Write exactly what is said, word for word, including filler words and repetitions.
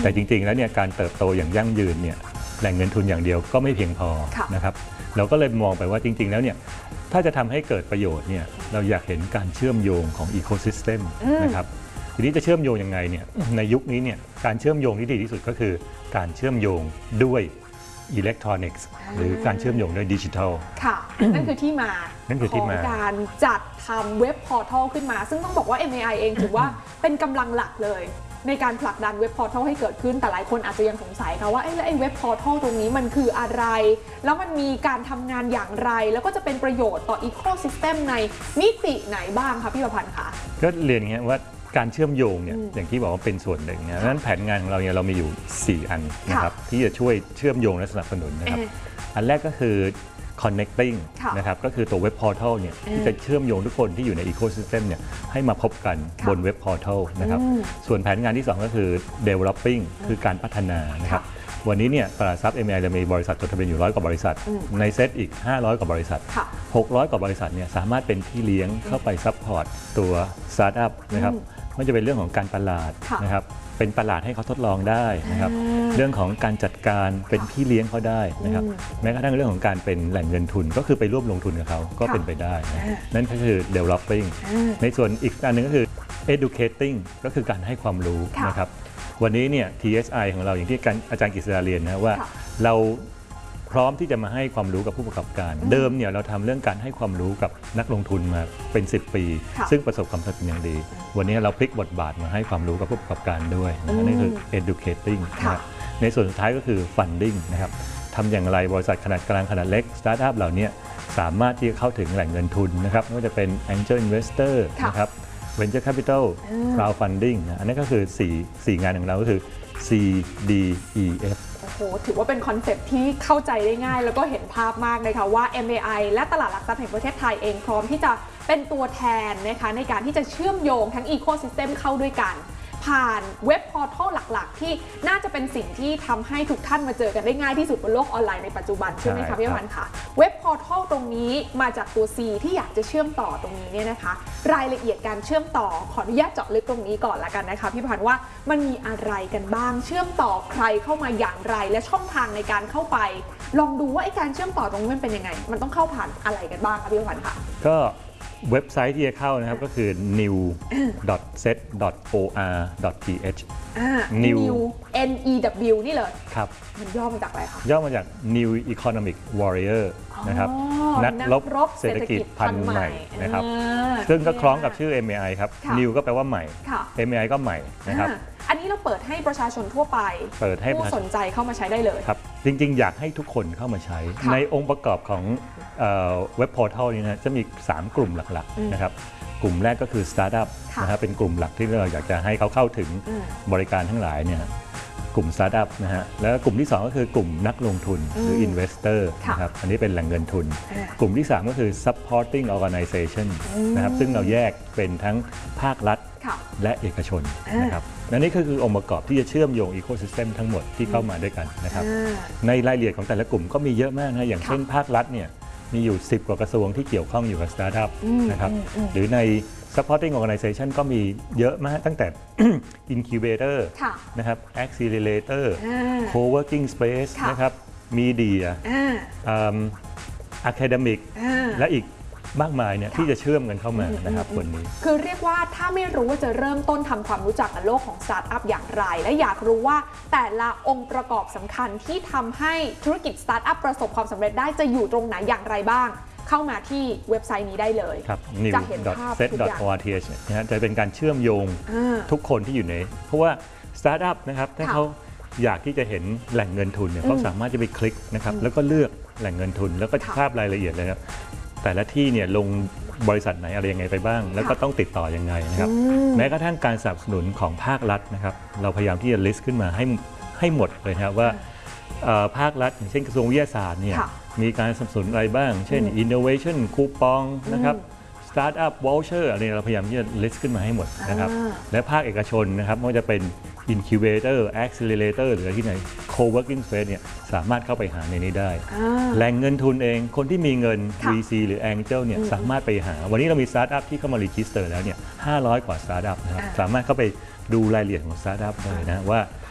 แต่จริงๆแล้วเนี่ยการเติบโตอย่างยั่งยืนเนี่ยแหล่งเงินทุนอย่างเดียวก็ไม่เพียงพอนะครับเราก็เลยมองไปว่าจริงๆแล้วเนี่ยถ้าจะทำให้เกิดประโยชน์เนี่ยเราอยากเห็นการเชื่อมโยงของอีโคซิสเต็มนะครับทีนี้จะเชื่อมโยงยังไงเนี่ยในยุคนี้เนี่ยการเชื่อมโยงที่ดีที่สุดก็คือการเชื่อมโยงด้วยอิเล็กทรอนิกส์หรือการเชื่อมโยงด้วยดิจิทัลค่ะ นั่นคือที่มาของการจัดทำเว็บพอร์ทัลขึ้นมาซึ่งต้องบอกว่า เอ็ม เอ ไอ เองถือว่าเป็นกำลังหลักเลยในการผลักดันเว็บพอร์ทัลให้เกิดขึ้นแต่หลายคนอาจจะยังสงสัยค่ะว่าไอ้แล้วไอ้เว็บพอร์ทัลตรงนี้มันคืออะไรแล้วมันมีการทำงานอย่างไรแล้วก็จะเป็นประโยชน์ต่ออีโคซิสเต็มในมิติไหนบ้างคะพี่ประพันธ์คะก็เรียนอย่างนี้ว่าการเชื่อมโยงเนี่ยอย่างที่บอกว่าเป็นส่วนหนึ่งนะดังนั้นแผนงานของเราเนี่ยเรามีอยู่สี่อันนะครับที่จะช่วยเชื่อมโยงและสนับสนุนนะครับอันแรกก็คือ connecting นะครับก็คือตัวเว็บพอร์ทัลเนี่ยที่จะเชื่อมโยงทุกคนที่อยู่ในอีโคซิสเต็มเนี่ยให้มาพบกันบนเว็บพอร์ทัลนะครับส่วนแผนงานที่สองก็คือ developing คือการพัฒนานะครับวันนี้เนี่ยตลาดทรัพย์ เอ็ม เอ ไอ เรามีบริษัทจดทะเบียนอยู่ร้อยกว่าบริษัทในเซตอีกห้าร้อยกว่าบริษัทหกร้อยกว่าบริษัทเนี่ยสามารถเป็นที่เลี้ยงเข้าไปซัพพอร์ตตัวสตาร์ทอัพนะครับไม่ว่าจะเป็นเรื่องของการตลาดนะครับเป็นตลาดให้เขาทดลองได้นะครับเรื่องของการจัดการเป็นพี่เลี้ยงเขาได้นะครับแม้กระทั่งเรื่องของการเป็นแหล่งเงินทุนก็คือไปร่วมลงทุนกับเขาก็เป็นไปได้นะนั่นก็คือ developing ในส่วนอีกอันนึงก็คือ educating ก็คือการให้ความรู้นะครับวันนี้เนี่ย ที เอส ไอ ของเราอย่างที่อาจารย์กฤษดาเรียนนะว่าเราพร้อมที่จะมาให้ความรู้กับผู้ประกอบการเดิมเนี่ยเราทำเรื่องการให้ความรู้กับนักลงทุนมาเป็นสิบปีซึ่งประสบความสำเร็จอย่างดีวันนี้เราพลิกบทบาทมาให้ความรู้กับผู้ประกอบการด้วยนั่นคือ educating นะครับในส่วนสุดท้ายก็คือ funding นะครับทำอย่างไรบริษัทขนาดกลางขนาดเล็กสตาร์ทอัพเหล่านี้สามารถที่จะเข้าถึงแหล่งเงินทุนนะครับไม่ว่าจะเป็น angel investor นะครับ venture capital crowdfunding อันนี้ก็คือสี่ สี่งานของเราก็คือ C D E F โอ้โหถือว่าเป็นคอนเซ็ปต์ที่เข้าใจได้ง่ายแล้วก็เห็นภาพมากเลยค่ะว่า เอ็ม เอ ไอ และตลาดหลักทรัพย์แห่งประเทศไทยเองพร้อมที่จะเป็นตัวแทนนะคะในการที่จะเชื่อมโยงทั้งอีโคซิสเต็มเข้าด้วยกันผ่านเว็บพอร์ทัลหลักๆที่น่าจะเป็นสิ่งที่ทำให้ทุกท่านมาเจอกันได้ง่ายที่สุดบนโลกออนไลน์ในปัจจุบันใช่ไหมคะพี่วันค่ะเว็บพอร์ทัลตรงนี้มาจากตัว C ที่อยากจะเชื่อมต่อตรงนี้เนี่ยนะคะรายละเอียดการเชื่อมต่อขออนุญาตเจาะลึกตรงนี้ก่อนละกันนะคะพี่พันธ์ว่ามันมีอะไรกันบ้างเชื่อมต่อใครเข้ามาอย่างไรและช่องทางในการเข้าไปลองดูว่าไอ้การเชื่อมต่อตรงนี้มันเป็นยังไงมันต้องเข้าผ่านอะไรกันบ้างคะพี่พันธ์ค่ะก็เว็บไซต์ที่จะเข้านะครับก็คือ new dot set dot o r dot t h new N E W นี่เลยครับมันย่อมาจากอะไรคะย่อมาจาก New Economic Warrior นะครับนักรบเศรษฐกิจพันธุ์ใหม่นะครับซึ่งก็คล้องกับชื่อ เอ็ม เอ ไอ ครับ New ก็แปลว่าใหม่ เอ็ม เอ ไอ ก็ใหม่นะครับอันนี้เราเปิดให้ประชาชนทั่วไปเปิดให้ผู้สนใจเข้ามาใช้ได้เลยครับจริงๆอยากให้ทุกคนเข้ามาใช้ในองค์ประกอบของเว็บพอร์ทัลนี้นะจะมีสามกลุ่มหลักๆนะครับกลุ่มแรกก็คือสตาร์ทอัพนะครับเป็นกลุ่มหลักที่เราอยากจะให้เขาเข้าถึงบริการทั้งหลายเนี่ยกลุ่มสตาร์ทอัพนะฮะแล้วกลุ่มที่สองก็คือกลุ่มนักลงทุนหรือ investor นะครับอันนี้เป็นแหล่งเงินทุนกลุ่มที่สามก็คือ supporting organization นะครับซึ่งเราแยกเป็นทั้งภาครัฐและเอกชนนะครับและนี่ก็คือองค์ประกอบที่จะเชื่อมโยงอีโคซิสเต็มทั้งหมดที่เข้ามาด้วยกันนะครับในรายละเอียดของแต่ละกลุ่มก็มีเยอะมากนะอย่างเช่นภาครัฐเนี่ยมีอยู่สิบกว่ากระทรวงที่เกี่ยวข้องอยู่กับสตาร์ทอัพนะครับหรือใน supporting organization ก็มีเยอะมากตั้งแต่ incubator นะครับ accelerator co-working space นะครับ media academic และอีกมากมายเนี่ยที่จะเชื่อมกันเข้ามานะครับคนนี้คือเรียกว่าถ้าไม่รู้ว่าจะเริ่มต้นทำความรู้จักกับโลกของสตาร์ทอัพอย่างไรและอยากรู้ว่าแต่ละองค์ประกอบสำคัญที่ทำให้ธุรกิจสตาร์ทอัพประสบความสำเร็จได้จะอยู่ตรงไหนอย่างไรบ้างเข้ามาที่เว็บไซต์นี้ได้เลยครับ new dot set dot o r t h นะฮะจะเป็นการเชื่อมโยงทุกคนที่อยู่ในเพราะว่าสตาร์ทอัพนะครับถ้าเขาอยากที่จะเห็นแหล่งเงินทุนเนี่ยเขาสามารถจะไปคลิกนะครับแล้วก็เลือกแหล่งเงินทุนแล้วก็ทราบรายละเอียดเลยครับแต่ละที่เนี่ยลงบริษัทไหนอะไรยังไงไปบ้างแล้วก็ต้องติดต่อยังไงนะครับแม้กระทั่งการสนับสนุนของภาครัฐนะครับเราพยายามที่จะ list ขึ้นมาให้ให้หมดเลยนะครับว่าภาครัฐอย่างเช่นกระทรวงวิทยาศาสตร์เนี่ยมีการสนับสนุนอะไรบ้างเช่น innovation คูปองนะครับ startup voucher อะไรเราพยายามที่จะ list ขึ้นมาให้หมดนะครับและภาคเอกชนนะครับไม่ว่าจะเป็น incubator accelerator หรือที่ไหน co-working space เนี่ยสามารถเข้าไปหาในนี้ได้แหล่งเงินทุนเองคนที่มีเงิน วี ซี หรือ Angel เนี่ยสามารถไปหาวันนี้เรามีสตาร์ทอัพที่เข้ามา register แล้วเนี่ยห้าร้อยกว่าสตาร์ทอัพนะครับสามารถเข้าไปดูรายละเอียดของสตาร์ทอัพได้นะว่า